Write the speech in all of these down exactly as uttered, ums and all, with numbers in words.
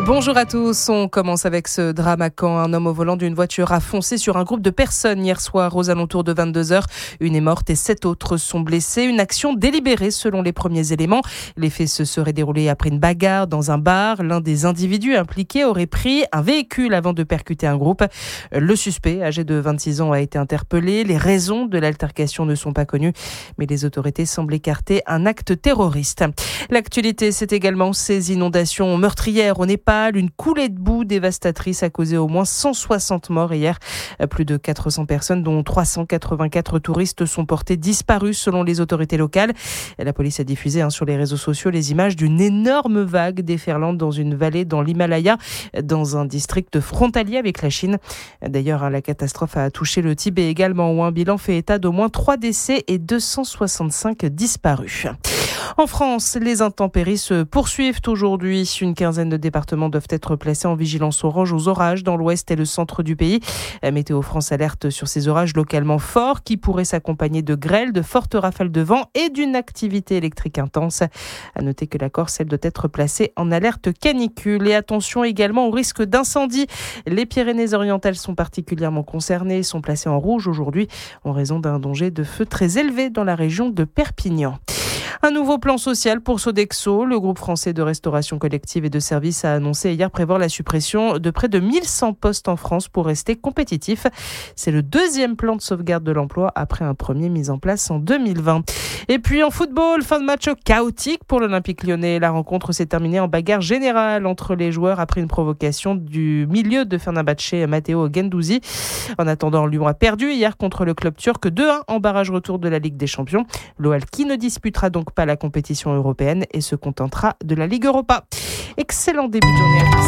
Bonjour à tous, on commence avec ce drame à Caen. Un homme au volant d'une voiture a foncé sur un groupe de personnes hier soir aux alentours de vingt-deux heures. Une est morte et sept autres sont blessés. Une action délibérée selon les premiers éléments. Les faits se seraient déroulés après une bagarre dans un bar. L'un des individus impliqués aurait pris un véhicule avant de percuter un groupe. Le suspect, âgé de vingt-six ans, a été interpellé. Les raisons de l'altercation ne sont pas connues, mais les autorités semblent écarter un acte terroriste. L'actualité, c'est également ces inondations meurtrières au Népal. Une coulée de boue dévastatrice a causé au moins cent soixante morts hier. Plus de quatre cents personnes, dont trois cent quatre-vingt-quatre touristes, sont portées disparues selon les autorités locales. La police a diffusé hein, sur les réseaux sociaux les images d'une énorme vague déferlante dans une vallée dans l'Himalaya, dans un district frontalier avec la Chine. D'ailleurs, hein, la catastrophe a touché le Tibet également, où un bilan fait état d'au moins trois décès et deux cent soixante-cinq disparus. En France, les intempéries se poursuivent aujourd'hui. Une quinzaine de départements doivent être placés en vigilance orange aux orages dans l'ouest et le centre du pays. Météo France alerte sur ces orages localement forts qui pourraient s'accompagner de grêles, de fortes rafales de vent et d'une activité électrique intense. À noter que la Corse, elle, doit être placée en alerte canicule. Et attention également au risque d'incendie. Les Pyrénées-Orientales sont particulièrement concernées, sont placées en rouge aujourd'hui en raison d'un danger de feu très élevé dans la région de Perpignan. Un nouveau plan social pour Sodexo. Le groupe français de restauration collective et de services a annoncé hier prévoir la suppression de près de mille cent postes en France pour rester compétitif. C'est le deuxième plan de sauvegarde de l'emploi après un premier mis en place en deux mille vingt. Et puis en football, fin de match chaotique pour l'Olympique lyonnais. La rencontre s'est terminée en bagarre générale entre les joueurs après une provocation du milieu de Fenerbahçe, Matteo Guendouzi. En attendant, Lyon a perdu hier contre le club turc deux un en barrage retour de la Ligue des Champions. L'O L qui ne disputera donc pas la compétition européenne et se contentera de la Ligue Europa. Excellent début de journée à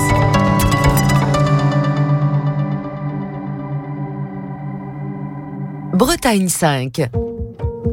tous. Bretagne cinq.